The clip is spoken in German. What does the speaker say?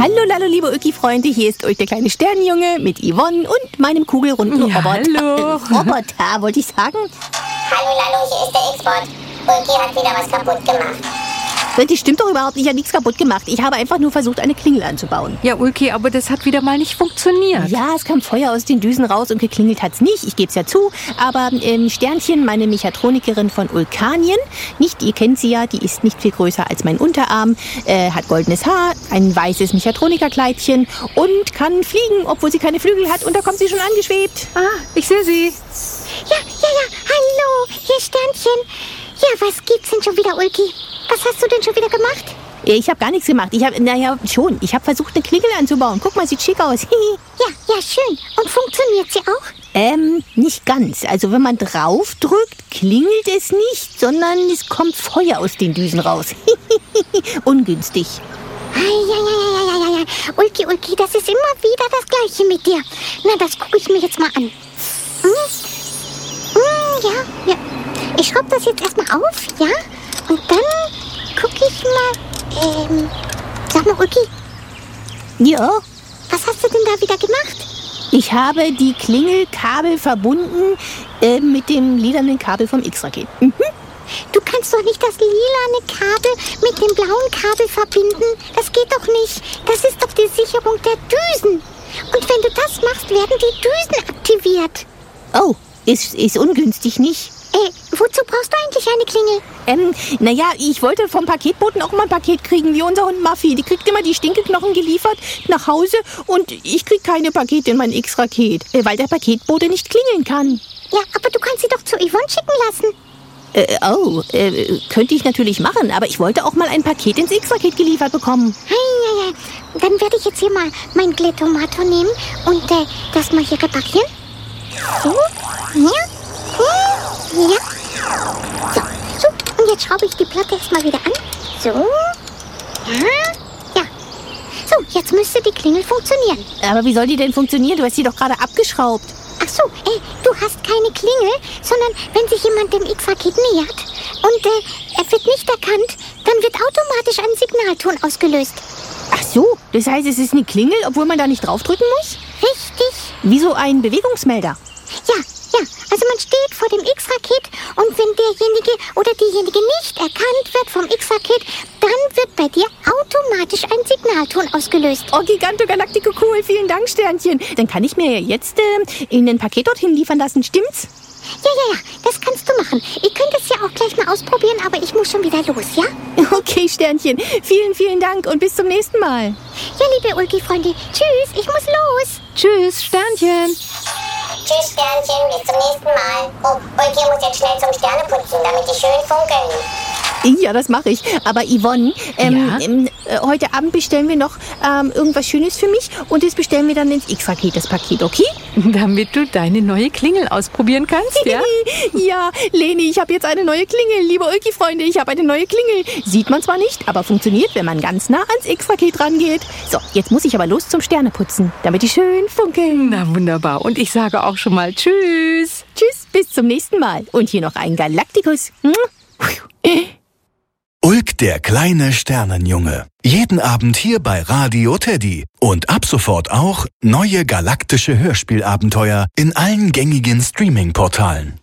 Hallo, hallo, liebe Ulki-Freunde, hier ist Ulk, der kleine Sternenjunge mit Yvonne und meinem kugelrunden Roboter. Hallo. Roboter, wollte ich sagen. Hallo Lalo, hier ist der X-Bot. Ulki hat wieder was kaputt gemacht. Das stimmt doch überhaupt nicht, ich habe nichts kaputt gemacht. Ich habe einfach nur versucht, eine Klingel anzubauen. Ja, Ulki, aber das hat wieder mal nicht funktioniert. Ja, es kam Feuer aus den Düsen raus und geklingelt hat's nicht, ich gebe es ja zu. Aber Sternchen, meine Mechatronikerin von Ulkanien, nicht, ihr kennt sie ja, die ist nicht viel größer als mein Unterarm, hat goldenes Haar, ein weißes Mechatronikerkleidchen und kann fliegen, obwohl sie keine Flügel hat. Und da kommt sie schon angeschwebt. Ah, ich sehe sie. Ja, hallo, hier ist Sternchen. Ja, was gibt's denn schon wieder, Ulki? Was hast du denn schon wieder gemacht? Ich habe gar nichts gemacht. Ich habe versucht, eine Klingel anzubauen. Guck mal, sieht schick aus. Ja, schön. Und funktioniert sie auch? Nicht ganz. Also wenn man drauf drückt, klingelt es nicht, sondern es kommt Feuer aus den Düsen raus. Ungünstig. Ja. Ulki, das ist immer wieder das Gleiche mit dir. Na, das gucke ich mir jetzt mal an. Ja. Ich schraube das jetzt erstmal auf, ja? Und dann gucke ich mal, sag mal, Ulki, Ja, was hast du denn da wieder gemacht? ich habe die Klingelkabel verbunden mit dem lilanen Kabel vom X-Raket. Du kannst doch nicht das lilane Kabel mit dem blauen Kabel verbinden. Das geht doch nicht. Das ist doch die Sicherung der Düsen. Und wenn du das machst, werden die Düsen aktiviert. Oh, ist ungünstig, nicht? Wozu brauchst du eigentlich eine Klingel? Ich wollte vom Paketboten auch mal ein Paket kriegen, wie unser Hund Muffy. Die kriegt immer die Stinkeknochen geliefert nach Hause und ich krieg keine Pakete in mein X-Raket, weil der Paketbote nicht klingeln kann. Ja, aber du kannst sie doch zu Yvonne schicken lassen. Könnte ich natürlich machen, aber ich wollte auch mal ein Paket ins X-Raket geliefert bekommen. Ja. Dann werde ich jetzt hier mal mein Glättomator nehmen und das mal hier reparieren. So, ja. So, und jetzt schraube ich die Platte erstmal wieder an. So, ja. So, jetzt müsste die Klingel funktionieren. Aber wie soll die denn funktionieren? Du hast sie doch gerade abgeschraubt. Ach so, du hast keine Klingel, sondern wenn sich jemand dem X-Raket nähert und er wird nicht erkannt, dann wird automatisch ein Signalton ausgelöst. Ach so, das heißt, es ist eine Klingel, obwohl man da nicht draufdrücken muss? Richtig. Wie so ein Bewegungsmelder. Ja. Also man steht vor dem X-Raket und wenn derjenige oder diejenige nicht erkannt wird vom X-Raket, dann wird bei dir automatisch ein Signalton ausgelöst. Oh, Giganto Galactico, cool, vielen Dank, Sternchen. Dann kann ich mir jetzt in ein Paket dorthin liefern lassen, stimmt's? Ja, das kannst du machen. Ihr könnt es ja auch gleich mal ausprobieren, aber ich muss schon wieder los, ja? Okay, Sternchen, vielen Dank und bis zum nächsten Mal. Ja, liebe Ulki-Freunde, tschüss, ich muss los. Tschüss, Sternchen. Tschüss, Sternchen, bis zum nächsten Mal. Oh, Ulki muss jetzt schnell zum Sterneputzen, damit die schön funkeln. Ja, das mache ich. Aber Yvonne, heute Abend bestellen wir noch irgendwas Schönes für mich und das bestellen wir dann ins X-Raket, das Paket, okay? Damit du deine neue Klingel ausprobieren kannst, ja? Ja, Leni, ich habe jetzt eine neue Klingel. Liebe Ulki-Freunde, ich habe eine neue Klingel. Sieht man zwar nicht, aber funktioniert, wenn man ganz nah ans X-Raket rangeht. So, jetzt muss ich aber los zum Sterneputzen, damit die schön funkeln. Na, wunderbar. Und ich sage auch schon mal Tschüss. Tschüss, bis zum nächsten Mal. Und hier noch ein Galaktikus. Ulk, der kleine Sternenjunge. Jeden Abend hier bei Radio Teddy. Und ab sofort auch neue galaktische Hörspielabenteuer in allen gängigen Streaming-Portalen.